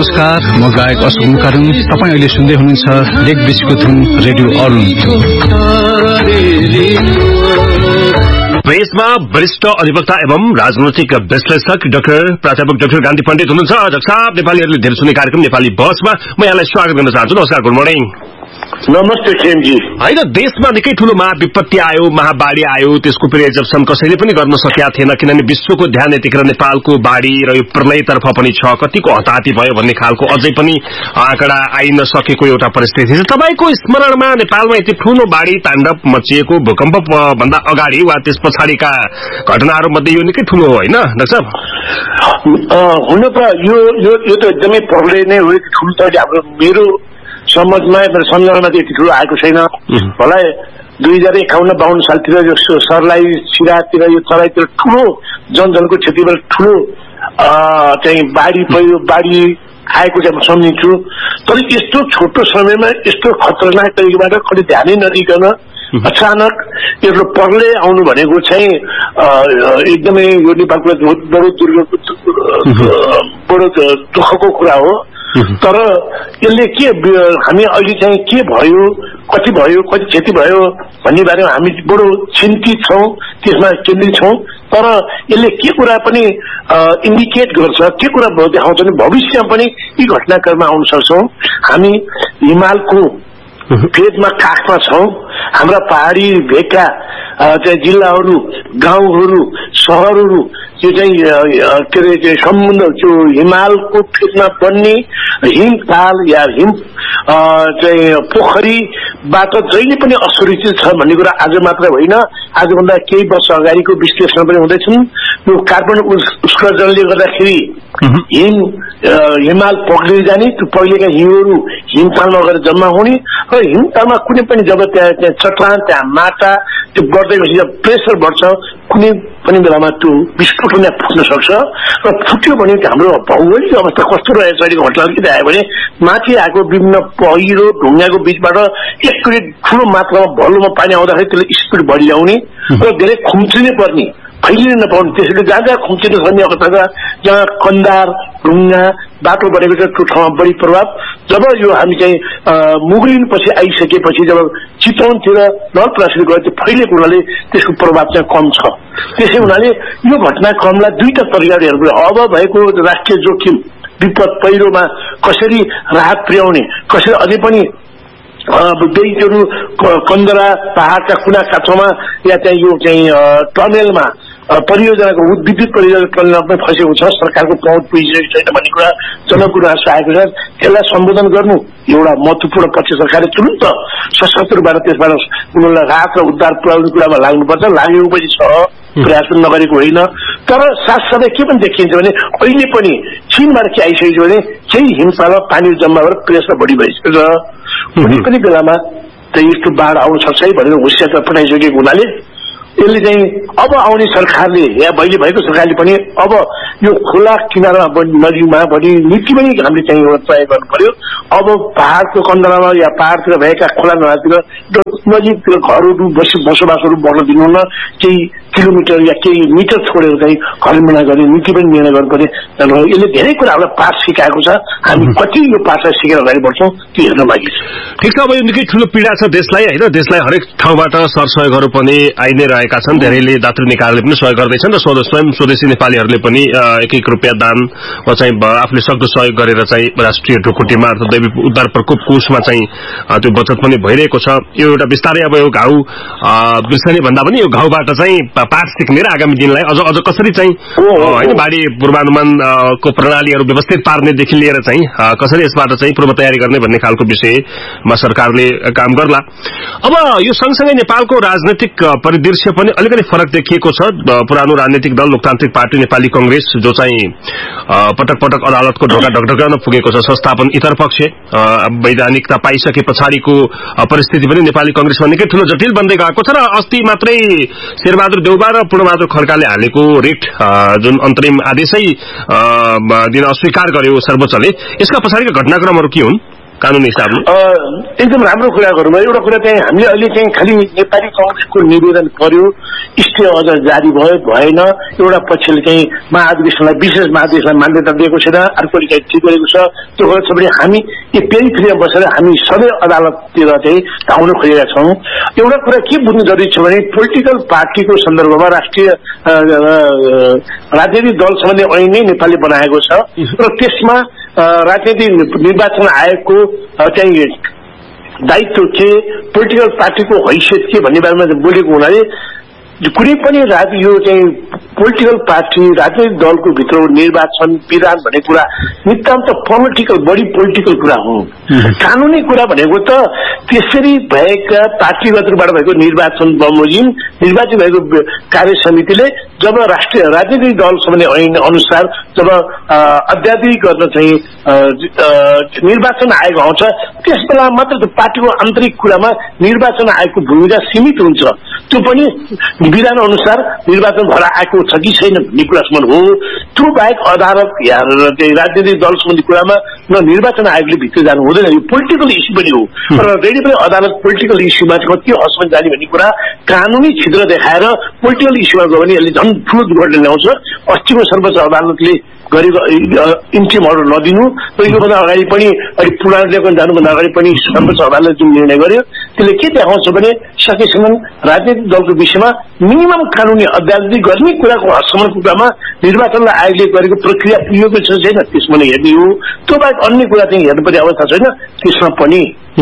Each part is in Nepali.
नमस्कार, म गायक अशोक मुखारुङ। तपाईं अहिले सुन्दै हुनुहुन्छ लेक बीचको धुन रेडियो अरुण। देशमा वरिष्ठ अधिवक्ता एवं राजनैतिक विश्लेषक डाक्टर प्राध्यापक डाक्टर गान्धी पण्डित हुनुहुन्छ। डाक्टर साहब, नेपालीहरूले धेरै सुन्ने कार्यक्रम नेपाली बसमा म यहाँलाई स्वागत गर्न चाहन्छु। नमस्कार, गुड मर्निङ। नमस्ते खेमजी। होइन, देशमा निकै ठूलो महाविपत्ति आयो, महाबाढ़ी आयो, त्यसको प्रिजर्भसन कसैले पनि गर्न सकेका थिएन, किनभने विश्वको ध्यान यतिखेर नेपालको बाढ़ी र यो प्रलयतर्फ पनि छ। कतिको हताहती भयो भन्ने खालको अझै पनि आँकडा आइ नसकेको एउटा परिस्थिति छ। तपाईको स्मरणमा नेपालमा यति ठूलो बाढ़ी ताण्डव मचिएको भूकम्प भन्दा अगाडि वा त्यस पछाडिका घटनाहरू मध्ये यो निकै ठूलो हो, होइन डाक्टर साहब? हुन त यो त एकदमै प्रलय नै हो। ठूलो त हाम्रो मेरो समझमा सम्झनामा त्यति ठुलो आएको छैन होला। 2051-52 सालतिर यो सर्लाही सिरातिर यो तराईतिर ठुलो जनजनको क्षतिबाट ठुलो चाहिँ बाढी आएको चाहिँ म सम्झिन्छु। तर यस्तो छोटो समयमा यस्तो खतरनाक तरिकाबाट कहिले ध्यानै नदिकन अचानक यो प्रलय आउनु भनेको चाहिँ एकदमै यो नेपालको बडो दुःखको कुरा हो। तर यसले के हामी अहिले चाहिँ के भयो, कति क्षति भयो भन्ने बारेमा हामी बडो चिन्तित छौँ, त्यसमा केन्द्रित छौँ। तर यसले के कुरा पनि इन्डिकेट गर्छ, के कुरा देखाउँछ भने भविष्यमा पनि यी घटनाक्रममा आउन सक्छौँ। हामी हिमालको फेदमा काखमा छौँ। हाम्रा पहाडी भेगका चाहिँ जिल्लाहरू, गाउँहरू, सहरहरू यो चाहिँ के अरे समुद्र त्यो हिमालको फेदमा बन्ने हिमताल या हिम चाहिँ पोखरीबाट जहिले पनि असुरक्षित छ भन्ने कुरा आज मात्र होइन, आजभन्दा केही वर्ष अगाडिको विश्लेषण पनि हुँदैछन्। यो कार्बन उत्सर्जनले गर्दाखेरि हिमाल पग्लिँदै जाने, त्यो पहिलेका हिउँहरू हिमतालमा गएर जम्मा हुने र हिमतालमा कुनै पनि जब त्यहाँ चट्टान, त्यहाँ माटा त्यो बढ्दै गएपछि जब प्रेसर बढ्छ कुनै पनि बेलामा त्यो विस्फोट हुन फुट्न सक्छ। र फुट्यो भने हाम्रो भौगोलिक अवस्था कस्तो रहेछ अहिलेको घटनाहरू के आयो भने माथि आएको विभिन्न पहिरो ढुङ्गाको बीचबाट एकचोटि ठुलो मात्रामा भलोमा पानी आउँदाखेरि त्यसले स्पिड बढिआउने र धेरै खुम्चिनै पर्ने, फैलिन नपाउने। त्यसैले जहाँ जहाँ खुम्चिन सक्ने अवस्था जहाँ कन्दार ढुङ्गा बाटो बनेको छ त्यो ठाउँमा बढी प्रभाव। जब यो हामी चाहिँ मुगलिनपछि आइसकेपछि जब चितवनतिर नलपरासी गयो त्यो फैलिएको हुनाले त्यसको प्रभाव चाहिँ कम छ। त्यसै हुनाले यो घटनाक्रमलाई दुईटा तरिकाले हेर्नु। अब भएको राष्ट्रिय जोखिम विपद पहिरोमा कसरी राहत पुर्याउने, कसरी अझै पनि बेइटहरू कन्दरा पहाडका कुना काठमा या चाहिँ यो चाहिँ टनेलमा परियोजनाको विद्युत परियोजना पनि फसेको छ, सरकारको पहुँच पुगिसकेको छैन भन्ने कुरा जनगुनासो आएको छ। त्यसलाई सम्बोधन गर्नु एउटा महत्वपूर्ण पक्ष सरकारले तुरुन्त सशस्त्रबाट त्यसबाट उनीहरूलाई राहत र उद्धार पुर्याउने कुरामा लाग्नुपर्छ। लागेको पनि छ, प्रयास पनि नगरेको होइन। तर साथसाथै के पनि देखिन्छ भने अहिले पनि चीनबाट के आइसकेको भने केही हिमतालमा पानी जम्मा भएर प्रेसर बढी भइसकेको छ। कुनै पनि बेलामा त यस्तो बाढ आउन सक्छ है भनेर होसियार पठाइसकेको हुनाले यसले चाहिँ अब आउने सरकारले या अहिले भएको सरकारले पनि अब यो खोला किनारमा नदीमा पनि नीति पनि हामीले चाहिँ एउटा प्रयोग गर्नु पर्यो। अब पहाडको कन्दरामा या पहाडतिर भएका खोला नालातिर नजिकतिर घरहरू बसोबासहरू बढ्न दिनुहुन्न, केही किलोमिटर या केही मिटर छोडेर चाहिँ घर निर्माण गर्ने नीति पनि निर्णय गर्नु पर्ने। यसले धेरै कुराहरूलाई पाठ सिकाएको छ। हामी कति यो पाठलाई सिकेर अगाडि बढ्छौँ त्यो हेर्न बाँकी छ। ठिक छ, अब यो निकै ठुलो पीडा छ देशलाई, होइन? देशलाई हरेक ठाउँबाट सरसहयोगहरू पनि आइ नै रहेका छन्। धेरैले दातृ निकायले पनि सहयोग गर्दैछन् र स्वयं स्वदेशी नेपालीहरूले पनि एक रुपियाँ दान वा चाहिँ आफूले सक्दो सहयोग गरेर चाहिँ राष्ट्रिय ढुकुटीमा अर्थात् दैवी उद्धार प्रकोप कोषमा चाहिँ त्यो बचत पनि भइरहेको छ। यो एउटा बिस्तारै अब यो घाउ बिर्सने भन्दा पनि यो घाउबाट चाहिँ पाठ सिक्ने र आगामी दिनलाई अझ कसरी चाहिँ होइन बाढी पूर्वानुमानको प्रणालीहरू व्यवस्थित पार्नेदेखि लिएर चाहिँ कसरी यसबाट चाहिँ पूर्व तयारी गर्ने भन्ने खालको विषयमा सरकारले काम गर्ला। अब यो सँगसँगै नेपालको राजनैतिक परिदृश्य पनि अलिकति फरक देखिएको छ। पुरानो राजनीतिक दल लोकतान्त्रिक पार्टी नेपाली कांग्रेस जो चाहिँ पटक पटक अदालतको ढोका ढकढकाउन पुगेको छ, संस्थापन इतर पक्ष वैधानिकता पाइसके पछाडिको परिस्थिति पनि नेपाली कांग्रेसमा निकै ठूलो जटिल बन्दै गएको छ। र अस्ति मात्रै शेरबहादुर देउबा र पूर्णबहादुर खड्काले हालेको रिट जुन अन्तरिम आदेशै दिन अस्वीकार गर्यो सर्वोच्चले, यसका पछाडिका घटनाक्रमहरू के हुन्? कानुनी हिसाबले? एकदम राम्रो कुरा गरौँ। एउटा कुरा चाहिँ हामीले अहिले चाहिँ खालि नेपाली कांग्रेसको निवेदन पर्यो, स्टे अझ जारी भयो भएन, एउटा पक्षले चाहिँ महाधिवेशनलाई विशेष महाधिवेशनलाई मान्यता दिएको छैन, अर्कोले चाहिँ ठिक गरेको छ, त्यो गर्छ भने हामी यो पेरिफेरीमा बसेर हामी सबै अदालततिर चाहिँ धाउन खोजेका छौँ। एउटा कुरा के बुझ्नु जरुरी छ भने पोलिटिकल पार्टीको सन्दर्भमा राष्ट्रिय राजनीतिक दल सम्बन्धी ऐन नै नेपालले बनाएको छ र त्यसमा राजनीतिक निर्वाचन आयोगको चाहिँ दायित्व के, पोलिटिकल पार्टीको हैसियत के भन्ने बारेमा बोलेको हुनाले कुनै पनि यो चाहिँ पोलिटिकल पार्टी राजनीतिक दलको भित्र निर्वाचन विधान भन्ने कुरा नितान्त पोलिटिकल, बढी पोलिटिकल कुरा हो। कानुनी कुरा भनेको त त्यसरी भएका पार्टीगतबाट भएको निर्वाचन बमोजिम निर्वाचित भएको कार्य समितिले जब राष्ट्रिय राजनीतिक दल सम्बन्धी ऐन अनुसार जब अध्यादेश गर्न चाहिँ निर्वाचन आयोग आउँछ त्यस बेला मात्र पार्टीको आन्तरिक कुरामा निर्वाचन आयोगको भूमिका सीमित हुन्छ। त्यो पनि विधान अनुसार निर्वाचन भएर आएको छ कि छैन भन्ने कुरासम्म हो। त्यो बाहेक अदालत राजनीतिक दल सम्बन्धी कुरामा न निर्वाचन आयोगले भित्र जानु हुँदैन, यो पोलिटिकल इस्यु पनि हो। र रेडी पनि अदालत पोलिटिकल इस्युमा के हदसम्म जाने भन्ने कुरा कानुनी छिद्र देखाएर पोलिटिकल इस्युमा गयो भने यसले झन् ठुलो दुर्घटना ल्याउँछ। अस्तिको सर्वोच्च अदालतले गरेको इन्ट्रिम अर्डर नदिनु र योभन्दा अगाडि पनि अलिक पुरानो लेखन जानुभन्दा अगाडि पनि सर्वोच्च अदालतले जुन निर्णय गर्यो त्यसले के देखाउँछ भने सकेसम्म राजनीतिक दलको विषयमा मिनिमम कानुनी अदालतले गर्ने कुराको हदसम्मको कुरामा निर्वाचनलाई आयोगले गरेको प्रक्रिया पुगेको छ छैन त्यसमा नै हेर्ने हो। त्यो बाहेक अन्य कुरा चाहिँ हेर्नुपर्ने अवस्था छैन। त्यसमा पनि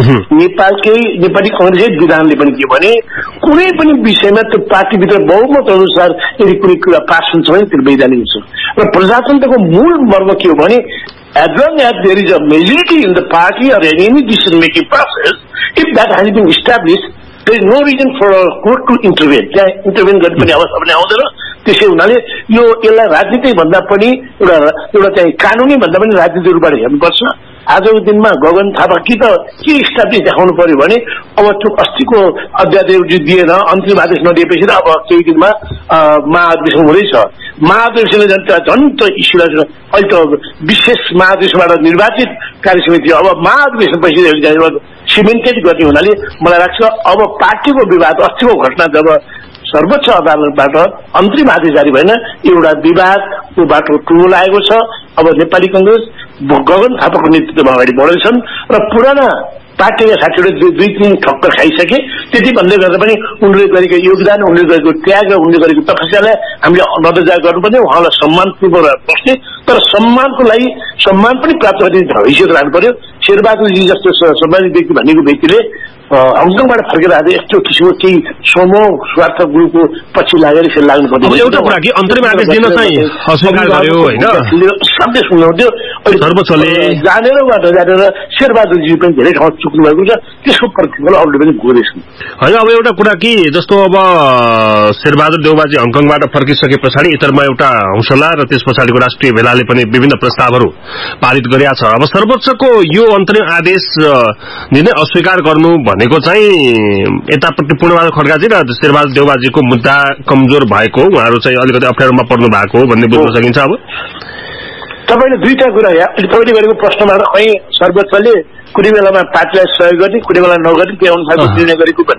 नेपाली कांग्रेस विधानले पनि के भने कुनै पनि विषयमा त्यो पार्टीभित्र बहुमत अनुसार यदि कुनै कुरा पास हुन्छ भने त्यो वैधानिक हुन्छ। र प्रजातन्त्रको मूल मर्म के हो भने as long as there is a majority in the party or in any decision making process, if that has been established, there is no reason for a court to intervene. त्यहाँ इन्टरभेन गर्ने पनि अवस्था पनि आउँदैन। त्यसै हुनाले यो यसलाई राजनीति भन्दा पनि एउटा चाहिँ कानुनी भन्दा पनि राजनीतिबाट हेर्नुपर्छ। आजको दिनमा गगन थापा के स्ट्याब्लिस देखाउनु पर्यो भने अब त्यो अस्तिको अध्यादेश दिएन, अन्तिम आदेश नदिएपछि त अब केही दिनमा महाधिवेशन हुँदैछ। महाधिवेशनले झन् त इस्युलाई अहिले त विशेष महाधिवेशनबाट निर्वाचित कार्य समिति अब महाधिवेशनपछि सिमेन्टेड गर्ने हुनाले मलाई लाग्छ अब पार्टीको विवाद अस्तिको घटना जब सर्वोच्च अदालतबाट अन्तरिम आदेश जारी भएन एउटा विवादको बाटो टुङ्गो लागेको छ। अब नेपाली कांग्रेस गगन थापाको नेतृत्वमा अगाडि बढेछन् र पुराना पार्टीका साथीहरूले दुई तीन ठक्कर खाइसके। त्यति भन्दै गर्दा पनि उनले गरेको योगदान, उनले गरेको त्याग र उनले गरेको तपस्यालाई हामीले नदर्जा गर्नुपर्ने, उहाँलाई सम्मानपूर्वक बस्ने, तर सम्मानको लागि सम्मान पनि प्राप्त गर्ने हैसियत राख्नु पर्यो। शेरबहादुरजी जस्तो सम्मानित व्यक्ति भनेको व्यक्तिले हङकङबाट फर्केर आज यस्तो किसिमको केही समूह स्वार्थ ग्रुपको पछि लागेर फेरि लाग्नु पर्यो। एउटा कुरा कि अन्तरिम आदेश दिन चाहिँ अस्वीकार गर्यो हैन, शब्द सुन्नुहुन्थ्यो। अहिले सर्वोच्चले जानेर वा नजानेर शेरबहादुरजी पनि धेरै ठाउँ चुक्नु भएको छ, त्यसको प्रतिफल अरूले पनि भोग्दैछन् हैन। अब एउटा कुरा कि जस्तो अब शेरबहादुर देउबाजी हङकङबाट फर्किसके पछाडि इतरमा एउटा हौसला र त्यस पछाडिको राष्ट्रिय भेलाले पनि विभिन्न प्रस्तावहरू पारित गरेका छ। अब सर्वोच्चको यो अन्तरिम आदेश दिने अस्वीकार गर्नु भनेको चाहिँ यतापट्टि पूर्णबहादुर खड्काजी र शेरबहादुर देउबाजीको मुद्दा कमजोर भएको, उहाँहरू चाहिँ अलिकति अप्ठ्यारोमा पर्नु भएको भन्ने बुझ्न सकिन्छ। अब तपाईले दुईटा कुरा तपाईले गरेको प्रश्नमा सर्वोच्चले कुनै बेलामा पार्टीलाई सहयोग गर्ने, कुनै बेला नगर्ने, त्यो अनुसारको निर्णय गरेको